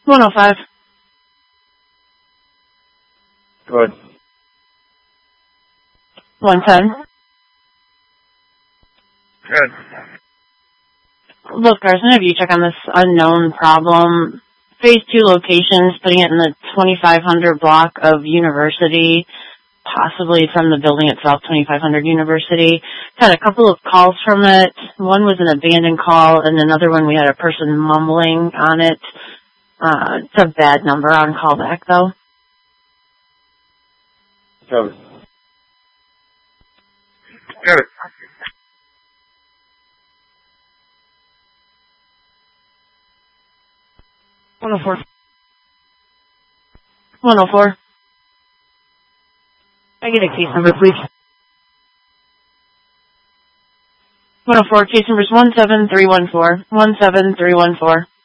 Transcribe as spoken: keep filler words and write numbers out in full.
one oh five. Good. one ten. Good. Look, Carson, have you check on this unknown problem? Phase two locations, putting it in the twenty-five hundred block of University, possibly from the building itself, twenty-five hundred University. Had a couple of calls from it. One was an abandoned call, and another one we had a person mumbling on it. Uh, it's a bad number on callback, though. Good. Good. one oh four. one oh four. I get a case number, please. one oh four, case number is one seven three one four. one seven three one four.